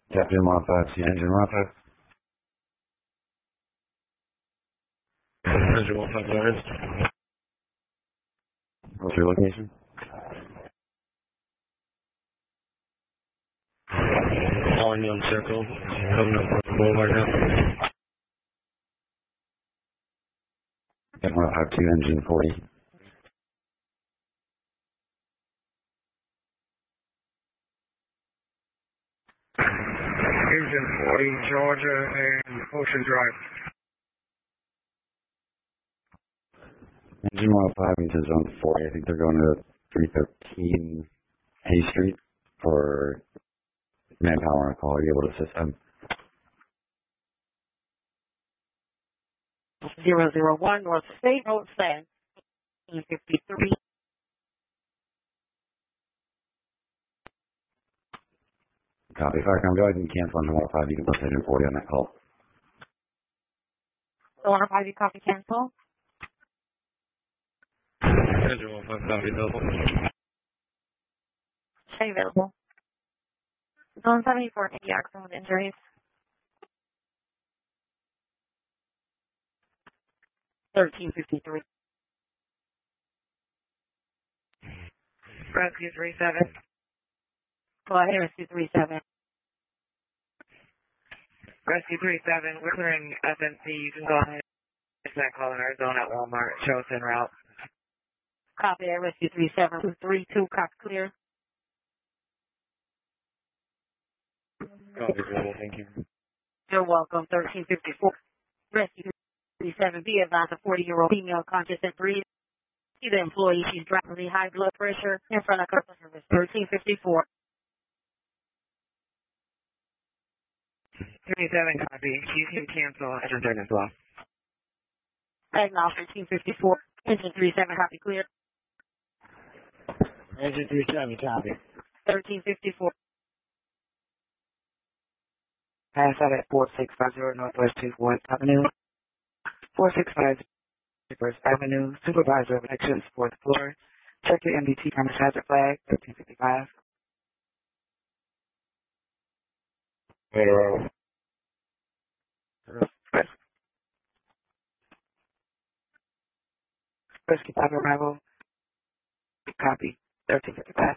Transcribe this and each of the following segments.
Captain 105, see engine 105. Engine 155. What's your location? Calling you on circle. Coming up on the boulevard now. Captain 152, engine 40. Engine 40, Georgia and Ocean Drive. Engine 105 is zone 40. I think they're going to 313 Hay Street for manpower on call. Are you able to assist them? 001 North State Road, San 53. Copy. Firecom, go ahead and cancel engine 105. You can post engine 40 on that call. So 105, you copy cancel? Engine 155 available. Stay available. Zone 74, any accident with injuries? 1353. Rescue 37. Go ahead, Rescue 37. Rescue 37, we're clearing FNC. You can go ahead and that call in Arizona at Walmart. Show us en route. Copy that, Rescue 37. 232, copy clear. Copy available, thank you. You're welcome. 1354. Rescue 37. Be advised, a 40-year-old female conscious and breathing. See the employee. She's driving high blood pressure in front of customer service. 1354. 37, copy. You can cancel engine turn as well. Acknowledge 1354. Engine 37, copy clear. Engine 37, copy. 1354. Pass out at 4650 Northwest 24th Avenue. 4650 First Avenue. Supervisor of Actions, 4th floor. Check your MDT premise hazard flag, 1355. Later, Rescue 5 arrival. Copy, 1355.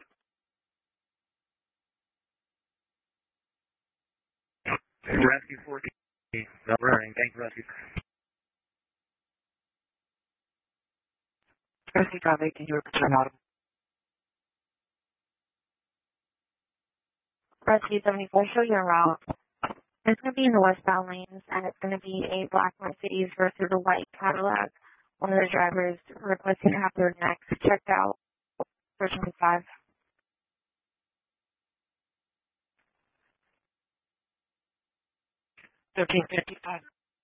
Rescue 14. No running. Thank you, Rescue. Rescue 58, can you return audible? Rescue 74, show your route. It's going to be in the westbound lanes, and it's going to be a black Mercedes versus a white Cadillac. One of the drivers requesting to have their necks checked out for 25. $13.55.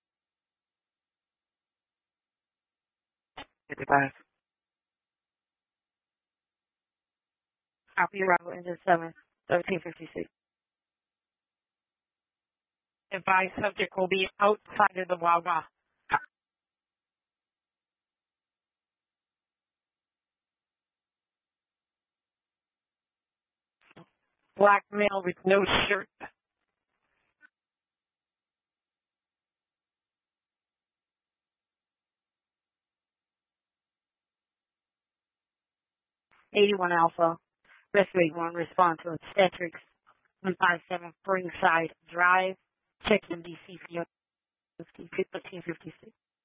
55. Copy arrival engine 7, 1356. Advised subject will be outside of the Wawa. Black male with no shirt. '81 Alpha. Rescue 81 response to obstetrics 157 Springside Drive. Check MDC for 1556.